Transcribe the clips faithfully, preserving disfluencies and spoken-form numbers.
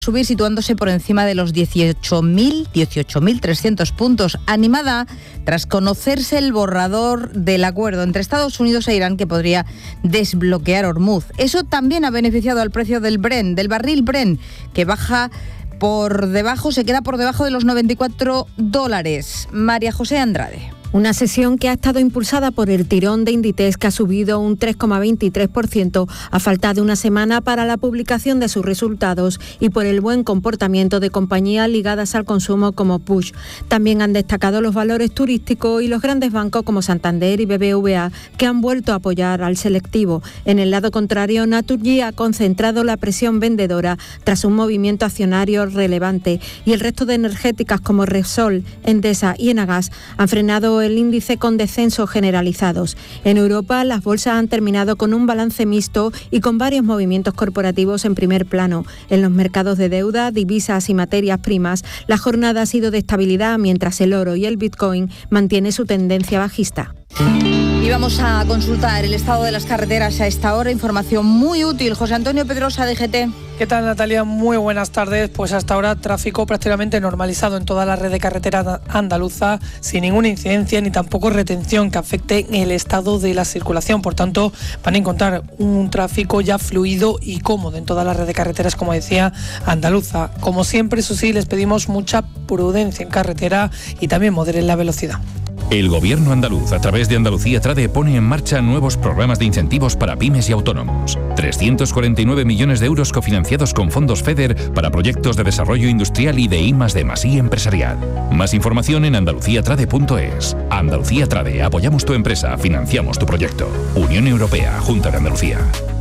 subir situándose por encima de los dieciocho mil trescientos puntos, animada tras conocerse el borrador del acuerdo entre Estados Unidos e Irán que podría desbloquear Hormuz. Eso también ha beneficiado al precio del Brent, del barril Brent, que baja por debajo, se queda por debajo de los noventa y cuatro dólares. María José Andrade. Una sesión que ha estado impulsada por el tirón de Inditex, que ha subido un tres coma veintitrés por ciento a falta de una semana para la publicación de sus resultados y por el buen comportamiento de compañías ligadas al consumo como Puig. También han destacado los valores turísticos y los grandes bancos como Santander y B B V A, que han vuelto a apoyar al selectivo. En el lado contrario, Naturgy ha concentrado la presión vendedora tras un movimiento accionario relevante y el resto de energéticas como Repsol, Endesa y Enagas han frenado el índice con descensos generalizados. En Europa, las bolsas han terminado con un balance mixto y con varios movimientos corporativos en primer plano. En los mercados de deuda, divisas y materias primas, la jornada ha sido de estabilidad, mientras el oro y el Bitcoin mantienen su tendencia bajista. Y vamos a consultar el estado de las carreteras a esta hora. Información muy útil. José Antonio Pedrosa, D G T. ¿Qué tal, Natalia? Muy buenas tardes. Pues hasta ahora tráfico prácticamente normalizado en toda la red de carretera andaluza, sin ninguna incidencia ni tampoco retención que afecte el estado de la circulación. Por tanto, van a encontrar un tráfico ya fluido y cómodo en toda la red de carreteras, como decía, andaluza. Como siempre, eso sí, les pedimos mucha prudencia en carretera y también moderen la velocidad. El Gobierno andaluz, a través de Andalucía Trade, pone en marcha nuevos programas de incentivos para pymes y autónomos. trescientos cuarenta y nueve millones de euros cofinanciados con fondos FEDER para proyectos de desarrollo industrial y de I más D más I empresarial. Más información en andalucía trade punto es. Andalucía Trade, apoyamos tu empresa, financiamos tu proyecto. Unión Europea, Junta de Andalucía.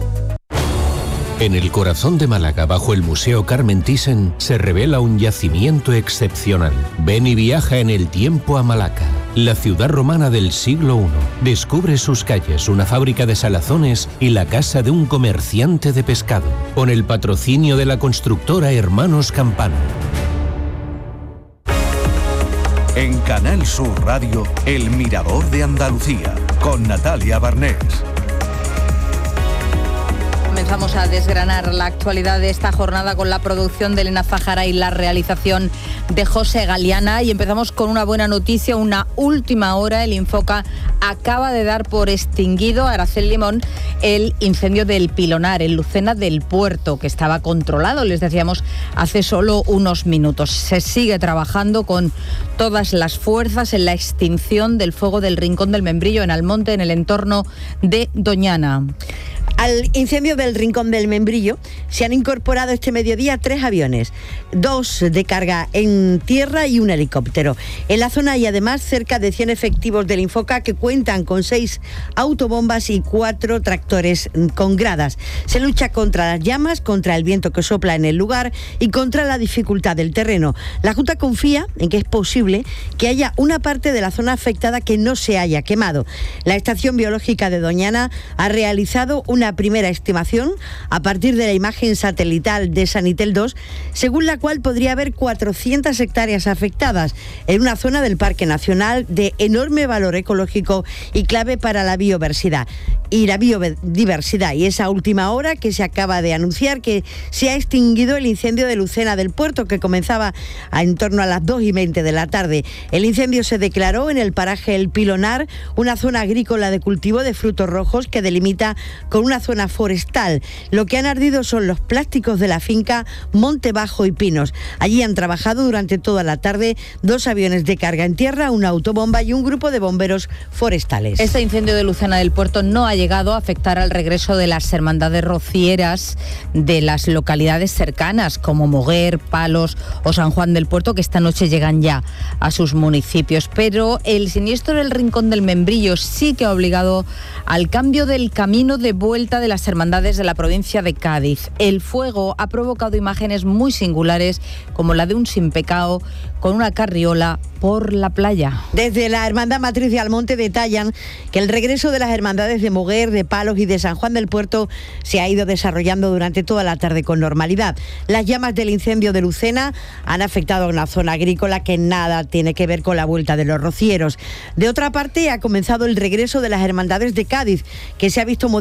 En el corazón de Málaga, bajo el Museo Carmen Thyssen, se revela un yacimiento excepcional. Ven y viaja en el tiempo a Malaca, la ciudad romana del siglo primero. Descubre sus calles, una fábrica de salazones y la casa de un comerciante de pescado, con el patrocinio de la constructora Hermanos Campano. En Canal Sur Radio, El Mirador de Andalucía, con Natalia Barnés. Comenzamos a desgranar la actualidad de esta jornada con la producción de Elena Zahara y la realización de José Galiana. Y empezamos con una buena noticia, una última hora. El Infoca acaba de dar por extinguido, Aracel Limón, el incendio del Pilonar, en Lucena del Puerto, que estaba controlado, les decíamos, hace solo unos minutos. Se sigue trabajando con todas las fuerzas en la extinción del fuego del Rincón del Membrillo, en Almonte, en el entorno de Doñana. Al incendio del Rincón del Membrillo se han incorporado este mediodía tres aviones, dos de carga en tierra y un helicóptero. En la zona hay además cerca de cien efectivos del Infoca que cuentan con seis autobombas y cuatro tractores con gradas. Se lucha contra las llamas, contra el viento que sopla en el lugar y contra la dificultad del terreno. La Junta confía en que es posible que haya una parte de la zona afectada que no se haya quemado. La Estación Biológica de Doñana ha realizado una primera estimación a partir de la imagen satelital de Sanitel dos, según la cual podría haber cuatrocientas hectáreas afectadas en una zona del Parque Nacional de enorme valor ecológico y clave para la biodiversidad. Y la biodiversidad. Y esa última hora que se acaba de anunciar que se ha extinguido el incendio de Lucena del Puerto, que comenzaba a en torno a las dos y veinte de la tarde. El incendio se declaró en el paraje El Pilonar, una zona agrícola de cultivo de frutos rojos que delimita con una zona forestal. Lo que han ardido son los plásticos de la finca Monte Bajo y Pinos. Allí han trabajado durante toda la tarde dos aviones de carga en tierra, una autobomba y un grupo de bomberos forestales. Este incendio de Lucena del Puerto no ha llegado a afectar al regreso de las hermandades rocieras de las localidades cercanas como Moguer, Palos o San Juan del Puerto, que esta noche llegan ya a sus municipios. Pero el siniestro del Rincón del Membrillo sí que ha obligado al cambio del camino de vuelta de las hermandades de la provincia de Cádiz. El fuego ha provocado imágenes muy singulares, como la de un sin pecado con una carriola por la playa. Desde la Hermandad Matriz de Almonte detallan que el regreso de las hermandades de Moguer, de Palos y de San Juan del Puerto se ha ido desarrollando durante toda la tarde con normalidad. Las llamas del incendio de Lucena han afectado a una zona agrícola que nada tiene que ver con la vuelta de los rocieros. De otra parte, ha comenzado el regreso de las hermandades de Cádiz, que se ha visto modificado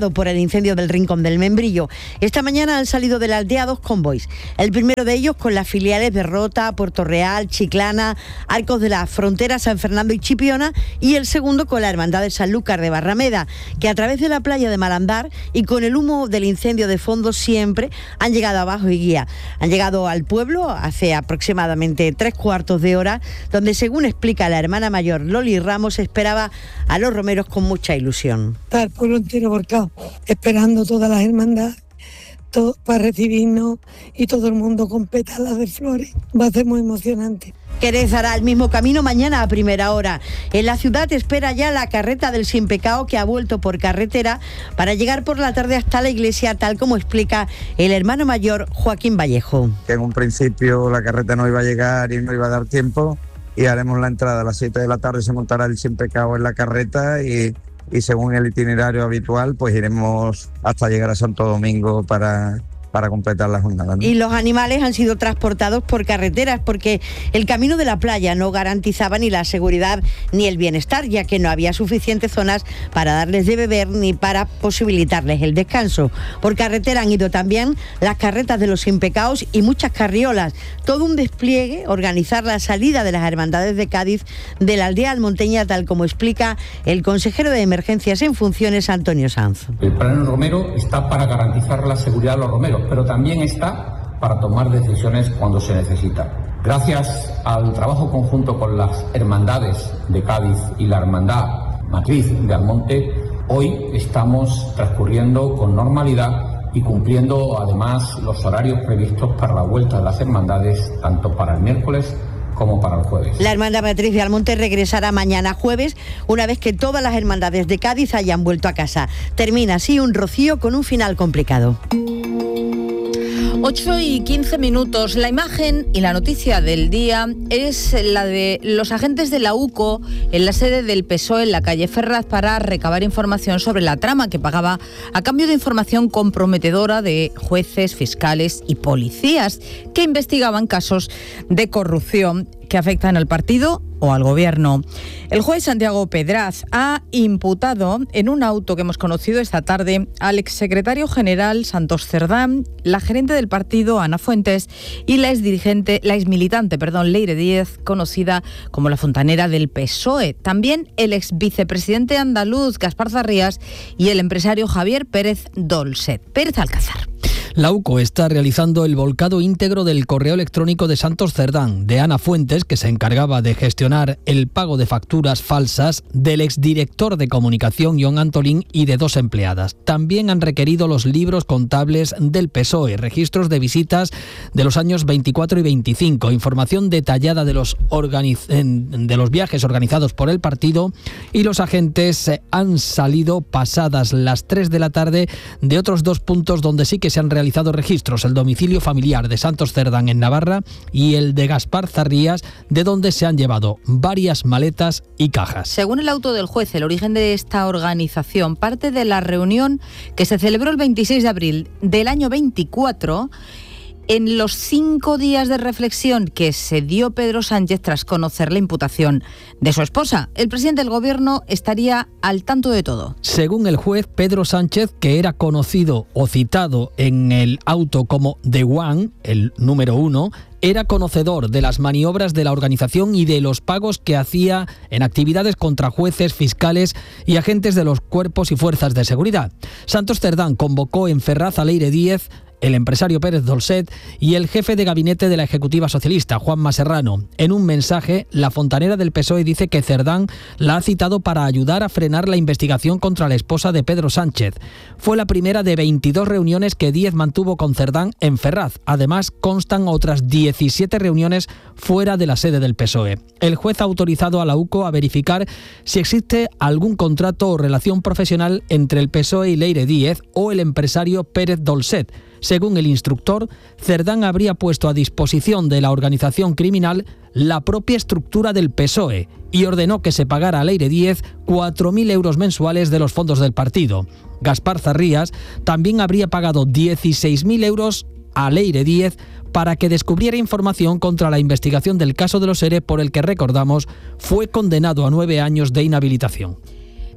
afectado por el incendio del Rincón del Membrillo. Esta mañana han salido de la aldea dos convoys. El primero de ellos con las filiales de Rota, Puerto Real, Chiclana, Arcos de la Frontera, San Fernando y Chipiona, y el segundo con la Hermandad de Sanlúcar de Barrameda, que a través de la playa de Malandar y con el humo del incendio de fondo siempre han llegado abajo y guía. Han llegado al pueblo hace aproximadamente tres cuartos de hora, donde, según explica la hermana mayor Loli Ramos, esperaba a los romeros con mucha ilusión. Está el pueblo entero volcado, esperando todas las hermandades todo, para recibirnos, y todo el mundo con pétalas de flores. Va a ser muy emocionante. Jerez hará el mismo camino mañana a primera hora. En la ciudad espera ya la carreta del Sin Pecado, que ha vuelto por carretera para llegar por la tarde hasta la iglesia, tal como explica el hermano mayor Joaquín Vallejo. Que en un principio la carreta no iba a llegar y no iba a dar tiempo, y haremos la entrada a las siete de la tarde, se montará el Sin Pecado en la carreta y, y según el itinerario habitual pues iremos hasta llegar a Santo Domingo para... para completar la jornada, ¿no? Y los animales han sido transportados por carreteras porque el camino de la playa no garantizaba ni la seguridad ni el bienestar, ya que no había suficientes zonas para darles de beber ni para posibilitarles el descanso. Por carretera han ido también las carretas de los Sin Pecados y muchas carriolas. Todo un despliegue, organizar la salida de las hermandades de Cádiz de la aldea almonteña, tal como explica el consejero de Emergencias en funciones, Antonio Sanz. El plan romero está para garantizar la seguridad de los romeros, pero también está para tomar decisiones cuando se necesita. Gracias al trabajo conjunto con las hermandades de Cádiz y la hermandad matriz de Almonte, hoy estamos transcurriendo con normalidad y cumpliendo además los horarios previstos para la vuelta de las hermandades, tanto para el miércoles como para el jueves. La hermandad matriz de Almonte regresará mañana jueves, una vez que todas las hermandades de Cádiz hayan vuelto a casa. Termina así un rocío con un final complicado. ocho y quince minutos. La imagen y la noticia del día es la de los agentes de la U C O en la sede del P S O E en la calle Ferraz para recabar información sobre la trama que pagaba a cambio de información comprometedora de jueces, fiscales y policías que investigaban casos de corrupción que afectan al partido o al gobierno. El juez Santiago Pedraz ha imputado en un auto que hemos conocido esta tarde al exsecretario general Santos Cerdán, la gerente del partido Ana Fuentes y la exdirigente, la exmilitante, perdón, Leire Díez, conocida como la fontanera del P S O E. También el exvicepresidente andaluz Gaspar Zarrías y el empresario Javier Pérez Dolcet. Pérez Alcázar. La U C O está realizando el volcado íntegro del correo electrónico de Santos Cerdán, de Ana Fuentes, que se encargaba de gestionar el pago de facturas falsas, del exdirector de comunicación John Antolín y de dos empleadas. También han requerido los libros contables del P S O E, registros de visitas de los años veinticuatro y veinticinco, información detallada de los, organiz- de los viajes organizados por el partido, y los agentes han salido pasadas las tres de la tarde de otros dos puntos donde sí que se han realizado realizado registros, el domicilio familiar de Santos Cerdán en Navarra y el de Gaspar Zarrías, de donde se han llevado varias maletas y cajas. Según el auto del juez, el origen de esta organización parte de la reunión que se celebró el veintiséis de abril del año veinticuatro. En los cinco días de reflexión que se dio Pedro Sánchez tras conocer la imputación de su esposa, el presidente del gobierno estaría al tanto de todo. Según el juez, Pedro Sánchez, que era conocido o citado en el auto como The One, el número uno, era conocedor de las maniobras de la organización y de los pagos que hacía en actividades contra jueces, fiscales y agentes de los cuerpos y fuerzas de seguridad. Santos Cerdán convocó en Ferraz a Leire Díez, el empresario Pérez Dolcet y el jefe de gabinete de la Ejecutiva Socialista, Juanma Serrano. En un mensaje, la fontanera del P S O E dice que Cerdán la ha citado para ayudar a frenar la investigación contra la esposa de Pedro Sánchez. Fue la primera de veintidós reuniones que Díez mantuvo con Cerdán en Ferraz. Además, constan otras diecisiete reuniones fuera de la sede del P S O E. El juez ha autorizado a la U C O a verificar si existe algún contrato o relación profesional entre el P S O E y Leire Díez o el empresario Pérez Dolcet. Según el instructor, Cerdán habría puesto a disposición de la organización criminal la propia estructura del P S O E y ordenó que se pagara a Leire Díez cuatro mil euros mensuales de los fondos del partido. Gaspar Zarrías también habría pagado dieciséis mil euros a Leire Díez para que descubriera información contra la investigación del caso de los ERE, por el que, recordamos, fue condenado a nueve años de inhabilitación.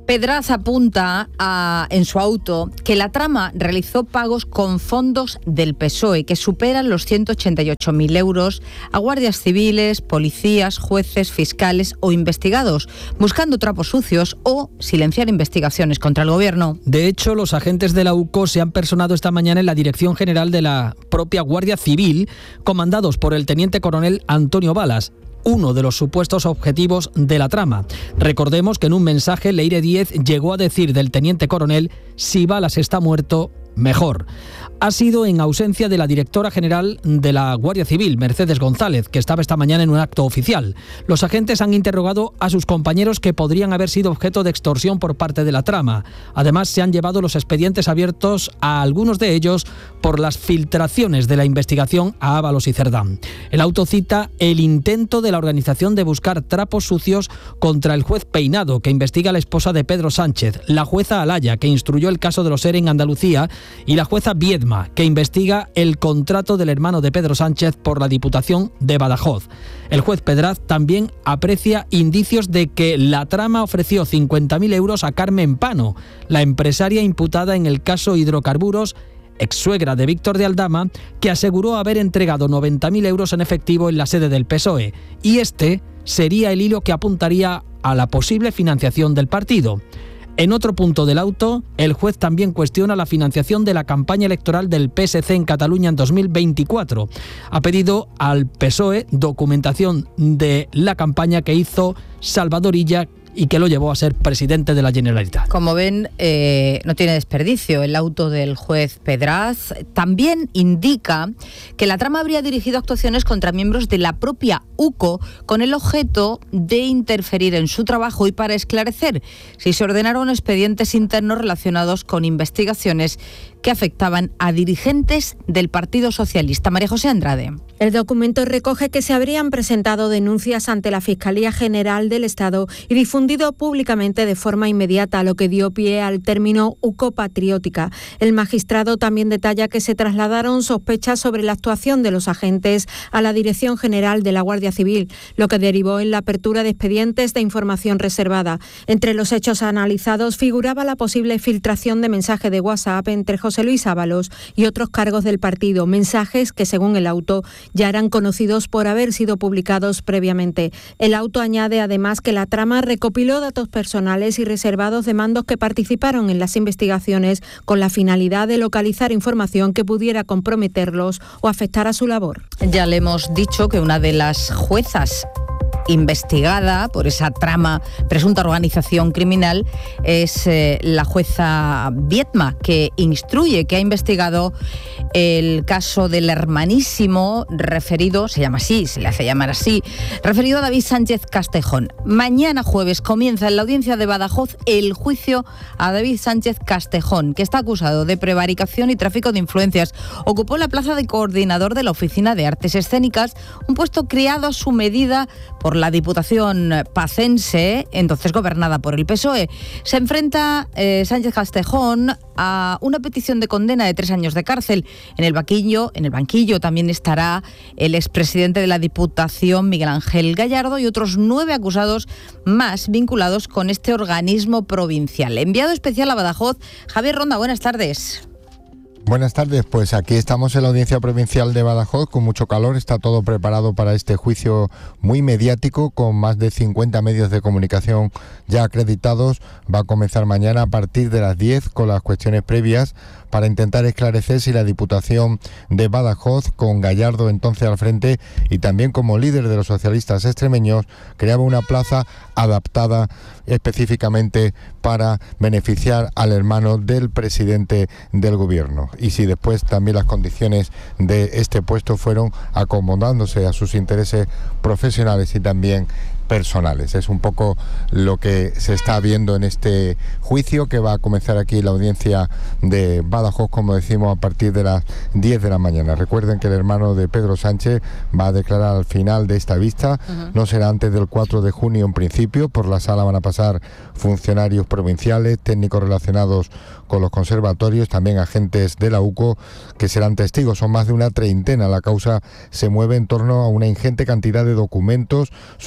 Pedraz apunta a, en su auto que la trama realizó pagos con fondos del P S O E que superan los ciento ochenta y ocho mil euros a guardias civiles, policías, jueces, fiscales o investigados, buscando trapos sucios o silenciar investigaciones contra el gobierno. De hecho, los agentes de la U C O se han personado esta mañana en la Dirección General de la propia Guardia Civil, comandados por el teniente coronel Antonio Balas, uno de los supuestos objetivos de la trama. Recordemos que en un mensaje Leire Díez llegó a decir del teniente coronel: si Balas está muerto, mejor. Ha sido en ausencia de la directora general de la Guardia Civil, Mercedes González, que estaba esta mañana en un acto oficial. Los agentes han interrogado a sus compañeros que podrían haber sido objeto de extorsión por parte de la trama. Además, se han llevado los expedientes abiertos a algunos de ellos por las filtraciones de la investigación a Ábalos y Cerdán. El auto cita el intento de la organización de buscar trapos sucios contra el juez Peinado, que investiga a la esposa de Pedro Sánchez, la jueza Alaya, que instruyó el caso de los ERE en Andalucía, y la jueza Viedma, que investiga el contrato del hermano de Pedro Sánchez por la Diputación de Badajoz. El juez Pedraz también aprecia indicios de que la trama ofreció cincuenta mil euros a Carmen Pano, la empresaria imputada en el caso Hidrocarburos, exsuegra de Víctor de Aldama, que aseguró haber entregado noventa mil euros en efectivo en la sede del P S O E. Y este sería el hilo que apuntaría a la posible financiación del partido. En otro punto del auto, el juez también cuestiona la financiación de la campaña electoral del P S C en Cataluña en dos mil veinticuatro. Ha pedido al P S O E documentación de la campaña que hizo Salvador Illa y que lo llevó a ser presidente de la Generalitat. Como ven, eh, no tiene desperdicio el auto del juez Pedraz. También indica que la trama habría dirigido actuaciones contra miembros de la propia U C O con el objeto de interferir en su trabajo y para esclarecer si se ordenaron expedientes internos relacionados con investigaciones que afectaban a dirigentes del Partido Socialista. María José Andrade. El documento recoge que se habrían presentado denuncias ante la Fiscalía General del Estado y difundido públicamente de forma inmediata, lo que dio pie al término U C O patriótica. El magistrado también detalla que se trasladaron sospechas sobre la actuación de los agentes a la Dirección General de la Guardia Civil, lo que derivó en la apertura de expedientes de información reservada. Entre los hechos analizados figuraba la posible filtración de mensajes de WhatsApp entre José Luis Ábalos y otros cargos del partido, mensajes que, según el auto, ya eran conocidos por haber sido publicados previamente. El auto añade además que la trama recopiló datos personales y reservados de mandos que participaron en las investigaciones con la finalidad de localizar información que pudiera comprometerlos o afectar a su labor. Ya le hemos dicho que una de las juezas investigada por esa trama, presunta organización criminal, es eh, la jueza Viedma, que instruye, que ha investigado el caso del hermanísimo referido, se llama así, se le hace llamar así, referido a David Sánchez Castejón. Mañana jueves comienza en la audiencia de Badajoz el juicio a David Sánchez Castejón, que está acusado de prevaricación y tráfico de influencias. Ocupó la plaza de coordinador de la Oficina de Artes Escénicas, un puesto creado a su medida por la Diputación pacense, entonces gobernada por el P S O E. Se enfrenta eh, Sánchez Castejón a una petición de condena de tres años de cárcel. En el banquillo, en el banquillo también estará el expresidente de la Diputación, Miguel Ángel Gallardo, y otros nueve acusados más vinculados con este organismo provincial. Enviado especial a Badajoz, Javier Ronda, buenas tardes. Buenas tardes, pues aquí estamos en la Audiencia Provincial de Badajoz con mucho calor, está todo preparado para este juicio muy mediático con más de cincuenta medios de comunicación ya acreditados. Va a comenzar mañana a partir de las diez con las cuestiones previas para intentar esclarecer si la Diputación de Badajoz, con Gallardo entonces al frente y también como líder de los socialistas extremeños, creaba una plaza adaptada específicamente para beneficiar al hermano del presidente del gobierno, y si después también las condiciones de este puesto fueron acomodándose a sus intereses profesionales y también personales. Es un poco lo que se está viendo en este juicio que va a comenzar aquí en la audiencia de Badajoz, como decimos, a partir de las diez de la mañana. Recuerden que el hermano de Pedro Sánchez va a declarar al final de esta vista. Uh-huh. No será antes del cuatro de junio en principio. Por la sala van a pasar funcionarios provinciales, técnicos relacionados con los conservatorios, también agentes de la U C O que serán testigos. Son más de una treintena. La causa se mueve en torno a una ingente cantidad de documentos. Son muchos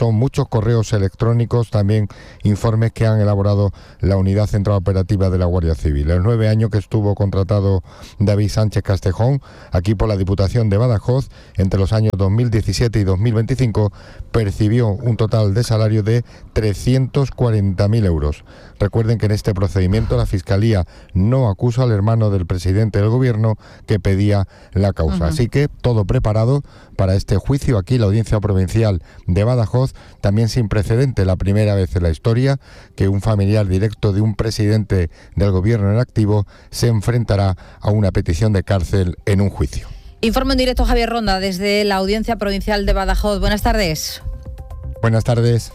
correos electrónicos, también informes que han elaborado la Unidad Central Operativa de la Guardia Civil. En los nueve años que estuvo contratado David Sánchez Castejón, aquí por la Diputación de Badajoz, entre los años dos mil diecisiete y dos mil veinticinco, percibió un total de salario de trescientos cuarenta mil euros. Recuerden que en este procedimiento la Fiscalía no acusa al hermano del presidente del Gobierno que pedía la causa. Uh-huh. Así que todo preparado para este juicio aquí en la Audiencia Provincial de Badajoz, también sin precedente, la primera vez en la historia que un familiar directo de un presidente del Gobierno en activo se enfrentará a una petición de cárcel en un juicio. Informe en directo Javier Ronda desde la Audiencia Provincial de Badajoz. Buenas tardes. Buenas tardes.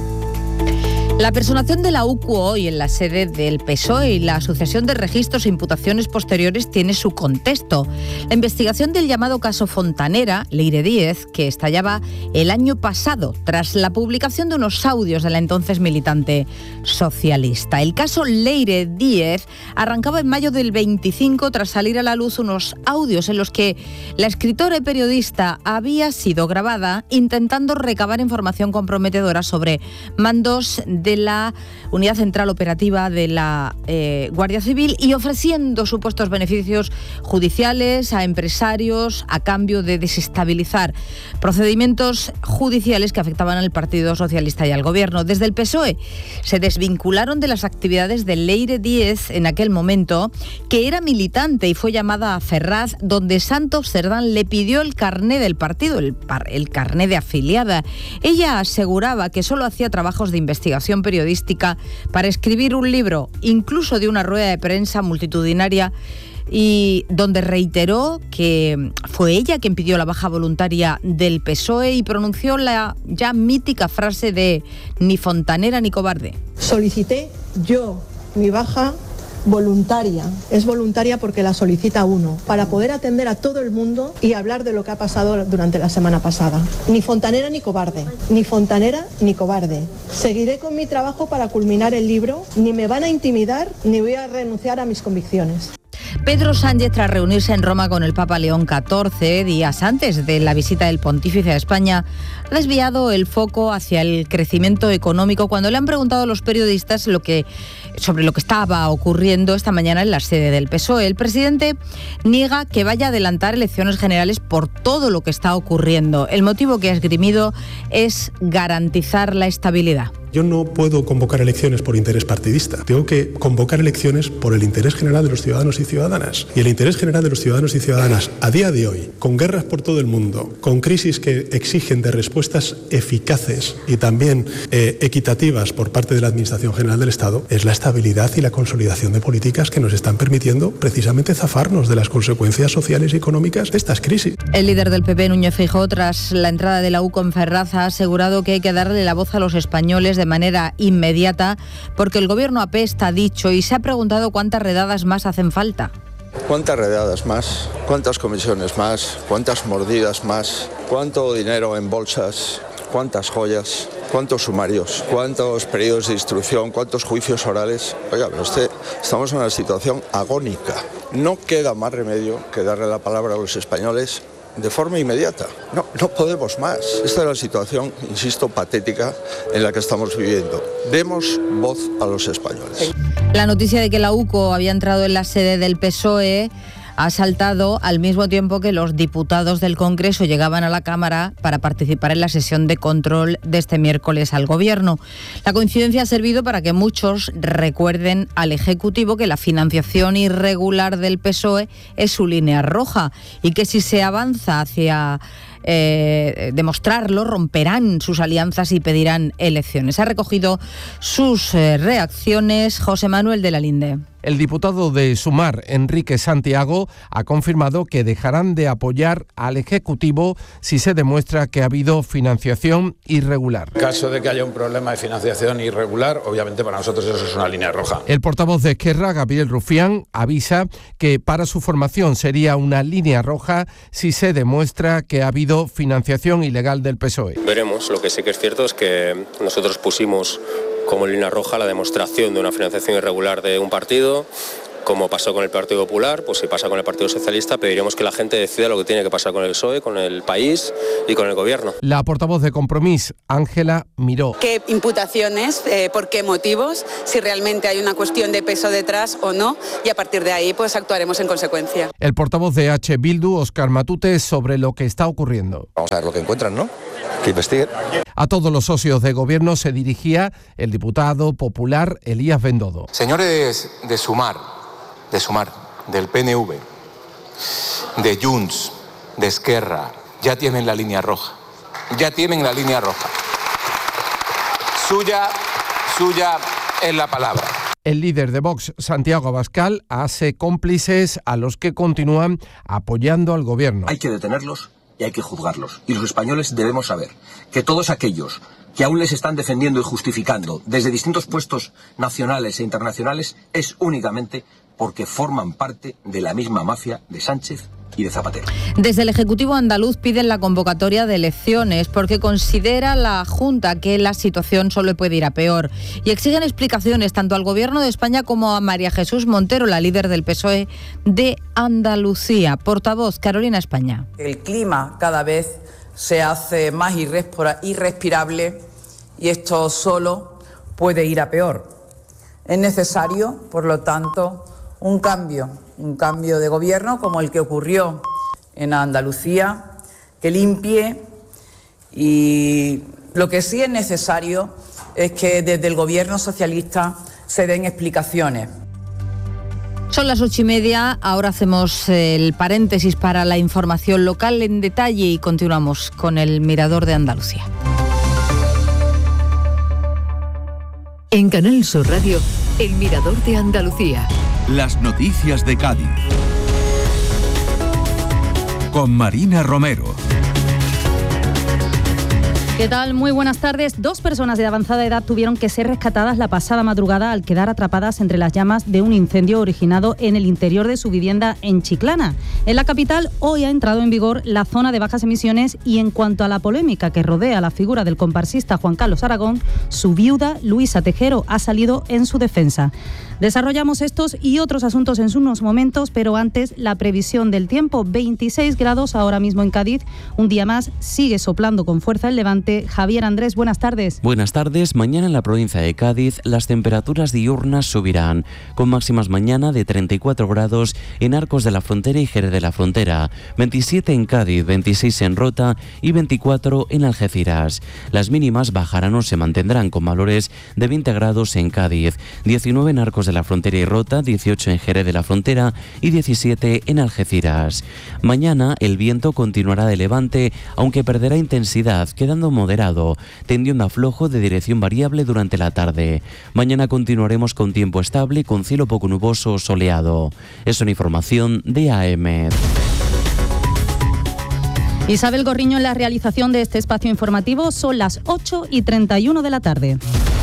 La personación de la U C U hoy en la sede del P S O E y la Asociación de Registros e Imputaciones Posteriores tiene su contexto. La investigación del llamado caso Fontanera, Leire Díez, que estallaba el año pasado tras la publicación de unos audios de la entonces militante socialista. El caso Leire Díez arrancaba en mayo del veinticinco tras salir a la luz unos audios en los que la escritora y periodista había sido grabada intentando recabar información comprometedora sobre mandos de de la Unidad Central Operativa de la eh, Guardia Civil y ofreciendo supuestos beneficios judiciales a empresarios a cambio de desestabilizar procedimientos judiciales que afectaban al Partido Socialista y al Gobierno. Desde el P S O E se desvincularon de las actividades de Leire Díez en aquel momento, que era militante y fue llamada a Ferraz, donde Santos Cerdán le pidió el carné del partido, el, par, el carné de afiliada. Ella aseguraba que solo hacía trabajos de investigación periodística para escribir un libro, incluso de una rueda de prensa multitudinaria, y donde reiteró que fue ella quien pidió la baja voluntaria del P S O E y pronunció la ya mítica frase de ni fontanera ni cobarde. Solicité yo mi baja voluntaria. Es voluntaria porque la solicita uno, para poder atender a todo el mundo y hablar de lo que ha pasado durante la semana pasada. Ni fontanera ni cobarde, ni fontanera ni cobarde. Seguiré con mi trabajo para culminar el libro, ni me van a intimidar, ni voy a renunciar a mis convicciones. Pedro Sánchez, tras reunirse en Roma con el Papa León catorce, días antes de la visita del pontífice a España, ha desviado el foco hacia el crecimiento económico cuando le han preguntado a los periodistas lo que, sobre lo que estaba ocurriendo esta mañana en la sede del P S O E. El presidente niega que vaya a adelantar elecciones generales por todo lo que está ocurriendo. El motivo que ha esgrimido es garantizar la estabilidad. Yo no puedo convocar elecciones por interés partidista. Tengo que convocar elecciones por el interés general de los ciudadanos y ciudadanas. Y el interés general de los ciudadanos y ciudadanas, a día de hoy, con guerras por todo el mundo, con crisis que exigen de respuestas eficaces y también eh, equitativas por parte de la Administración General del Estado, es la estabilidad y la consolidación de políticas que nos están permitiendo precisamente zafarnos de las consecuencias sociales y económicas de estas crisis. El líder del P P, Núñez Feijóo, tras la entrada de la U C O en Ferraz, ha asegurado que hay que darle la voz a los españoles de manera inmediata porque el gobierno apesta, ha dicho, y se ha preguntado cuántas redadas más hacen falta. ¿Cuántas redadas más? ¿Cuántas comisiones más? ¿Cuántas mordidas más? ¿Cuánto dinero en bolsas? ¿Cuántas joyas? ¿Cuántos sumarios? ¿Cuántos periodos de instrucción? ¿Cuántos juicios orales? Oiga, pero usted, estamos en una situación agónica. No queda más remedio que darle la palabra a los españoles de forma inmediata. No, no podemos más. Esta es la situación, insisto, patética en la que estamos viviendo. Demos voz a los españoles. La noticia de que la U C O había entrado en la sede del P S O E ha saltado al mismo tiempo que los diputados del Congreso llegaban a la Cámara para participar en la sesión de control de este miércoles al Gobierno. La coincidencia ha servido para que muchos recuerden al Ejecutivo que la financiación irregular del P S O E es su línea roja y que si se avanza hacia Eh, demostrarlo, romperán sus alianzas y pedirán elecciones. Ha recogido sus eh, reacciones José Manuel de la Linde. El diputado de Sumar, Enrique Santiago, ha confirmado que dejarán de apoyar al Ejecutivo si se demuestra que ha habido financiación irregular. En caso de que haya un problema de financiación irregular, obviamente para nosotros eso es una línea roja. El portavoz de Esquerra, Gabriel Rufián, avisa que para su formación sería una línea roja si se demuestra que ha habido financiación ilegal del P S O E. Veremos. Lo que sí que es cierto es que nosotros pusimos como línea roja la demostración de una financiación irregular de un partido como pasó con el Partido Popular, pues si pasa con el Partido Socialista, pediremos que la gente decida lo que tiene que pasar con el P S O E, con el país y con el Gobierno. La portavoz de Compromís, Ángela Miró. ¿Qué imputaciones, eh, por qué motivos, si realmente hay una cuestión de peso detrás o no? Y a partir de ahí pues actuaremos en consecuencia. El portavoz de H. Bildu, Óscar Matute, sobre lo que está ocurriendo. Vamos a ver lo que encuentran, ¿no? Que investiguen. A todos los socios de gobierno se dirigía el diputado popular Elías Bendodo. Señores de Sumar, de Sumar, del P N V, de Junts, de Esquerra, ya tienen la línea roja. Ya tienen la línea roja. Suya, suya es la palabra. El líder de Vox, Santiago Abascal, hace cómplices a los que continúan apoyando al gobierno. Hay que detenerlos y hay que juzgarlos. Y los españoles debemos saber que todos aquellos que aún les están defendiendo y justificando desde distintos puestos nacionales e internacionales es únicamente porque forman parte de la misma mafia de Sánchez y de Zapatero. Desde el Ejecutivo andaluz piden la convocatoria de elecciones porque considera la Junta que la situación solo puede ir a peor y exigen explicaciones tanto al Gobierno de España como a María Jesús Montero, la líder del P S O E de Andalucía. Portavoz, Carolina España. El clima cada vez se hace más irrespirable y esto solo puede ir a peor. Es necesario, por lo tanto, un cambio, un cambio de gobierno como el que ocurrió en Andalucía, que limpie, y lo que sí es necesario es que desde el gobierno socialista se den explicaciones. Son las ocho y media, ahora hacemos el paréntesis para la información local en detalle y continuamos con el Mirador de Andalucía. En Canal Sur Radio, el Mirador de Andalucía. Las noticias de Cádiz. Con Marina Romero. ¿Qué tal? Muy buenas tardes. Dos personas de avanzada edad tuvieron que ser rescatadas la pasada madrugada al quedar atrapadas entre las llamas de un incendio originado en el interior de su vivienda en Chiclana. En la capital hoy ha entrado en vigor la zona de bajas emisiones y en cuanto a la polémica que rodea la figura del comparsista Juan Carlos Aragón, su viuda Luisa Tejero ha salido en su defensa. Desarrollamos estos y otros asuntos en unos momentos, pero antes la previsión del tiempo. veintiséis grados ahora mismo en Cádiz. Un día más sigue soplando con fuerza el levante. Javier Andrés, buenas tardes. Buenas tardes. Mañana en la provincia de Cádiz las temperaturas diurnas subirán, con máximas mañana de treinta y cuatro grados en Arcos de la Frontera y Jerez de la Frontera, veintisiete en Cádiz, veintiséis en Rota y veinticuatro en Algeciras. Las mínimas bajarán o se mantendrán con valores de veinte grados en Cádiz, diecinueve en Arcos de la Frontera y Rota, dieciocho en Jerez de la Frontera y diecisiete en Algeciras. Mañana el viento continuará de levante, aunque perderá intensidad, quedando moderado, tendiendo a flojo de dirección variable durante la tarde. Mañana continuaremos con tiempo estable y con cielo poco nuboso o soleado. Es una información de A M. Isabel Gorriño en la realización de este espacio informativo. Son las ocho y treinta y uno de la tarde.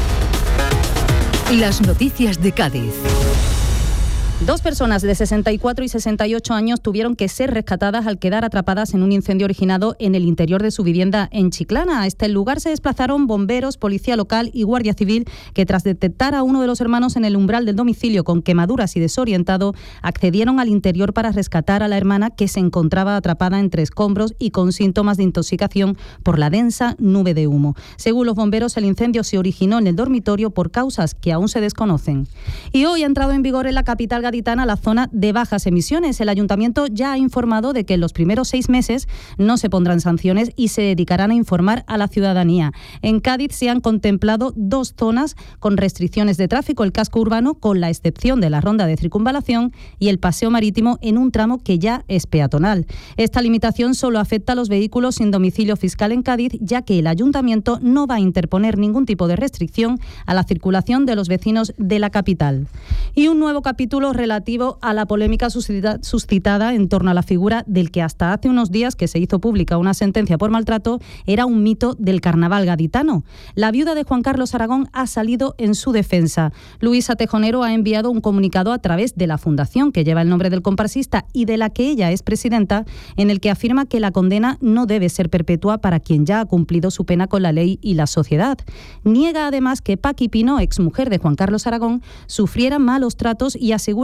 Las noticias de Cádiz. Dos personas de sesenta y cuatro y sesenta y ocho años tuvieron que ser rescatadas al quedar atrapadas en un incendio originado en el interior de su vivienda en Chiclana. A este lugar se desplazaron bomberos, policía local y guardia civil, que tras detectar a uno de los hermanos en el umbral del domicilio con quemaduras y desorientado, accedieron al interior para rescatar a la hermana, que se encontraba atrapada entre escombros y con síntomas de intoxicación por la densa nube de humo. Según los bomberos, el incendio se originó en el dormitorio por causas que aún se desconocen. Y hoy ha entrado en vigor en la capital gaditana la zona de bajas emisiones. El ayuntamiento ya ha informado de que en los primeros seis meses no se pondrán sanciones y se dedicarán a informar a la ciudadanía. En Cádiz se han contemplado dos zonas con restricciones de tráfico: el casco urbano, con la excepción de la ronda de circunvalación, y el paseo marítimo en un tramo que ya es peatonal. Esta limitación solo afecta a los vehículos sin domicilio fiscal en Cádiz, ya que el ayuntamiento no va a interponer ningún tipo de restricción a la circulación de los vecinos de la capital. Y un nuevo capítulo relativo a la polémica suscitada en torno a la figura del que hasta hace unos días, que se hizo pública una sentencia por maltrato, era un mito del carnaval gaditano. La viuda de Juan Carlos Aragón ha salido en su defensa. Luisa Tejonero ha enviado un comunicado a través de la fundación que lleva el nombre del comparsista y de la que ella es presidenta, en el que afirma que la condena no debe ser perpetua para quien ya ha cumplido su pena con la ley y la sociedad. Niega además que Paqui Pino, exmujer de Juan Carlos Aragón, sufriera malos tratos y asegura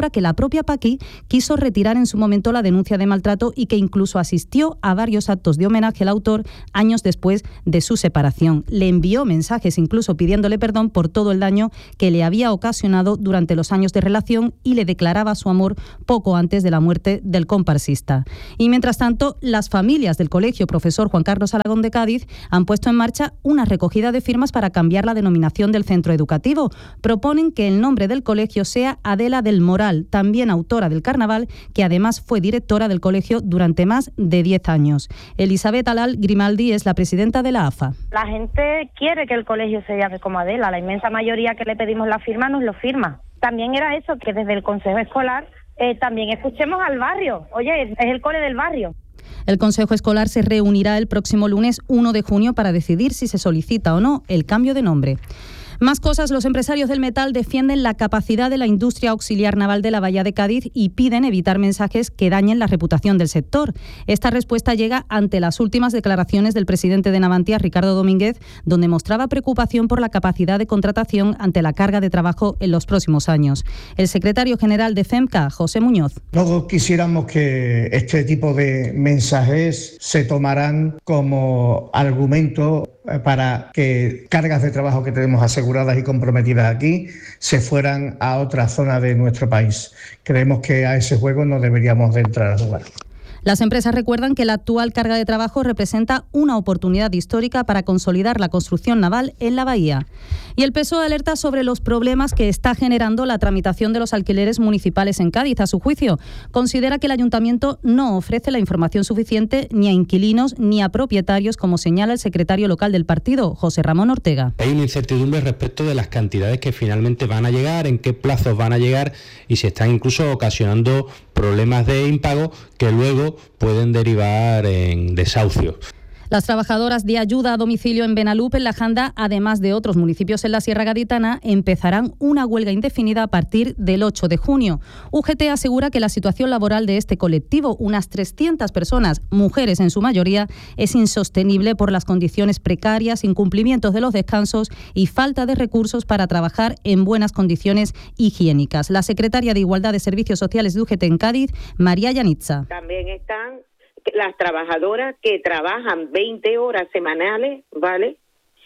asegura que la propia Paqui quiso retirar en su momento la denuncia de maltrato y que incluso asistió a varios actos de homenaje al autor años después de su separación. Le envió mensajes incluso pidiéndole perdón por todo el daño que le había ocasionado durante los años de relación y le declaraba su amor poco antes de la muerte del comparsista. Y mientras tanto, las familias del Colegio Profesor Juan Carlos Aragón de Cádiz han puesto en marcha una recogida de firmas para cambiar la denominación del centro educativo. Proponen que el nombre del colegio sea Adela del Moral, también autora del carnaval, que además fue directora del colegio durante más de diez años. Elizabeth Alal Grimaldi es la presidenta de la A F A. La gente quiere que el colegio se llame como Adela, la inmensa mayoría que le pedimos la firma nos lo firma. También era eso, que desde el Consejo Escolar eh, también escuchemos al barrio. Oye, es el cole del barrio. El Consejo Escolar se reunirá el próximo lunes uno de junio para decidir si se solicita o no el cambio de nombre. Más cosas, los empresarios del metal defienden la capacidad de la industria auxiliar naval de la Bahía de Cádiz y piden evitar mensajes que dañen la reputación del sector. Esta respuesta llega ante las últimas declaraciones del presidente de Navantia, Ricardo Domínguez, donde mostraba preocupación por la capacidad de contratación ante la carga de trabajo en los próximos años. El secretario general de FEMCA, José Muñoz. No quisiéramos que este tipo de mensajes se tomaran como argumento para que cargas de trabajo que tenemos aseguradas y comprometidas aquí se fueran a otra zona de nuestro país. Creemos que a ese juego no deberíamos de entrar a jugar. Las empresas recuerdan que la actual carga de trabajo representa una oportunidad histórica para consolidar la construcción naval en la bahía. Y el P S O E alerta sobre los problemas que está generando la tramitación de los alquileres municipales en Cádiz. A su juicio, considera que el ayuntamiento no ofrece la información suficiente ni a inquilinos ni a propietarios, como señala el secretario local del partido, José Ramón Ortega. Hay una incertidumbre respecto de las cantidades que finalmente van a llegar, en qué plazos van a llegar y se están incluso ocasionando problemas de impago que luego pueden derivar en desahucios. Las trabajadoras de ayuda a domicilio en Benalup, en La Janda, además de otros municipios en la Sierra Gaditana, empezarán una huelga indefinida a partir del ocho de junio. U G T asegura que la situación laboral de este colectivo, unas trescientas personas, mujeres en su mayoría, es insostenible por las condiciones precarias, incumplimientos de los descansos y falta de recursos para trabajar en buenas condiciones higiénicas. La secretaria de Igualdad de Servicios Sociales de U G T en Cádiz, María Yanitza. También están las trabajadoras que trabajan veinte horas semanales, ¿vale?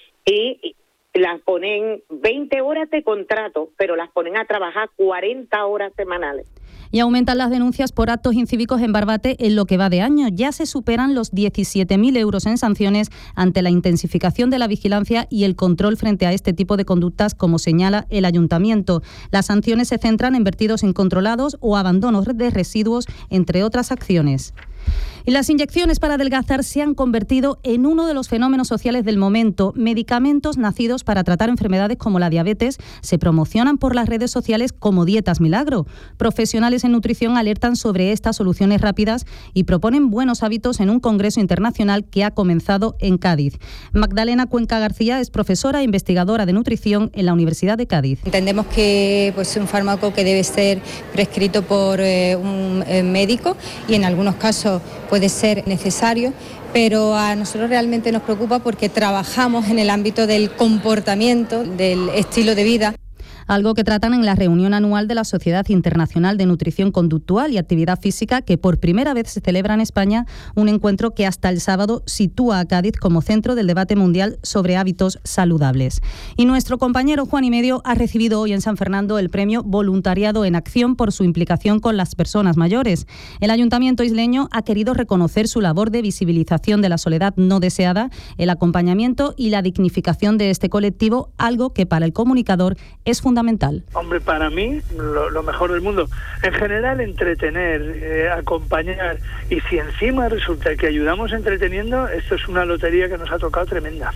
Y las ponen veinte horas de contrato, pero las ponen a trabajar cuarenta horas semanales. Y aumentan las denuncias por actos incívicos en Barbate en lo que va de año. Ya se superan los diecisiete mil euros en sanciones ante la intensificación de la vigilancia y el control frente a este tipo de conductas, como señala el ayuntamiento. Las sanciones se centran en vertidos incontrolados o abandonos de residuos, entre otras acciones. Y las inyecciones para adelgazar se han convertido en uno de los fenómenos sociales del momento. Medicamentos nacidos para tratar enfermedades como la diabetes se promocionan por las redes sociales como dietas milagro. Profesionales en nutrición alertan sobre estas soluciones rápidas y proponen buenos hábitos en un congreso internacional que ha comenzado en Cádiz. Magdalena Cuenca García es profesora e investigadora de nutrición en la Universidad de Cádiz. Entendemos que pues, es un fármaco que debe ser prescrito por eh, un eh, médico y en algunos casos puede ser necesario, pero a nosotros realmente nos preocupa porque trabajamos en el ámbito del comportamiento, del estilo de vida. Algo que tratan en la reunión anual de la Sociedad Internacional de Nutrición Conductual y Actividad Física, que por primera vez se celebra en España, un encuentro que hasta el sábado sitúa a Cádiz como centro del debate mundial sobre hábitos saludables. Y nuestro compañero Juan y Medio ha recibido hoy en San Fernando el premio Voluntariado en Acción por su implicación con las personas mayores. El Ayuntamiento isleño ha querido reconocer su labor de visibilización de la soledad no deseada, el acompañamiento y la dignificación de este colectivo, algo que para el comunicador es fundamental. Fundamental. Hombre, para mí, lo, lo mejor del mundo. En general, entretener, eh, acompañar, y si encima resulta que ayudamos entreteniendo, esto es una lotería que nos ha tocado tremenda.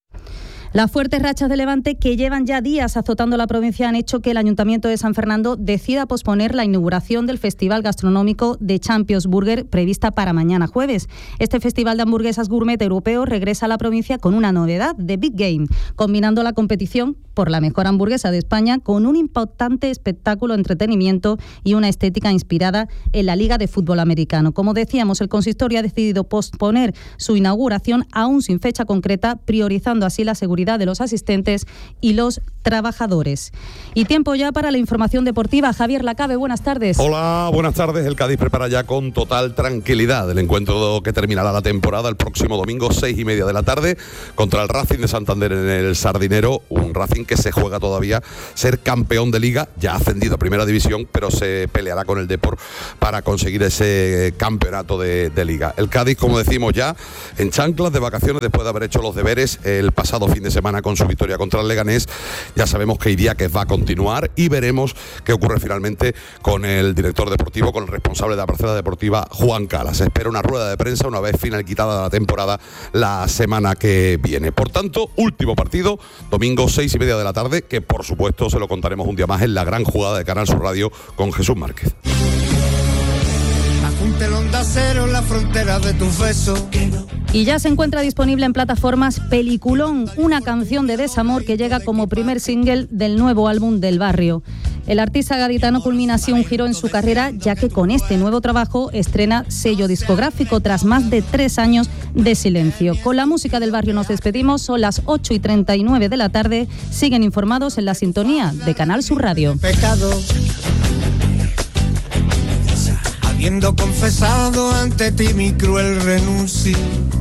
Las fuertes rachas de levante que llevan ya días azotando la provincia han hecho que el Ayuntamiento de San Fernando decida posponer la inauguración del Festival Gastronómico de Champions Burger prevista para mañana jueves. Este festival de hamburguesas gourmet europeo regresa a la provincia con una novedad, The Big Game, combinando la competición por la mejor hamburguesa de España con un importante espectáculo de entretenimiento y una estética inspirada en la Liga de Fútbol Americano. Como decíamos, el consistorio ha decidido posponer su inauguración aún sin fecha concreta, priorizando así la seguridad seguridad de los asistentes y los trabajadores. Y tiempo ya para la información deportiva. Javier Lacabe, buenas tardes. Hola, buenas tardes. El Cádiz prepara ya con total tranquilidad el encuentro que terminará la temporada el próximo domingo, seis y media de la tarde, contra el Racing de Santander en el Sardinero. Un Racing que se juega todavía ser campeón de Liga, ya ascendido a Primera División, pero se peleará con el Depor para conseguir ese campeonato de, de Liga. El Cádiz, como decimos, ya en chanclas de vacaciones después de haber hecho los deberes el pasado fin de semana con su victoria contra el Leganés. Ya sabemos que Idiáquez va a continuar y veremos qué ocurre finalmente con el director deportivo, con el responsable de la parcela deportiva, Juan Cala. Se espera una rueda de prensa una vez finalizada la temporada la semana que viene. Por tanto, último partido, domingo seis y media de la tarde, que por supuesto se lo contaremos un día más en la gran jugada de Canal Sur Radio con Jesús Márquez. Un telón de acero en la frontera de tus besos. Y ya se encuentra disponible en plataformas Peliculón, una canción de desamor que llega como primer single del nuevo álbum del Barrio. El artista gaditano culmina así un giro en su carrera, ya que con este nuevo trabajo estrena sello discográfico tras más de tres años de silencio. Con la música del Barrio nos despedimos, son las ocho y treinta y nueve de la tarde. Siguen informados en la sintonía de Canal Sur Radio. Pecado. Habiendo confesado ante ti mi cruel renuncia.